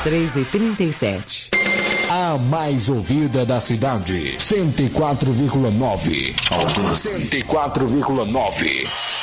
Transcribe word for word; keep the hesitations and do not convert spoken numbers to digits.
três e trinta e sete. A mais ouvida da cidade, cento e quatro vírgula nove. cento e quatro vírgula nove.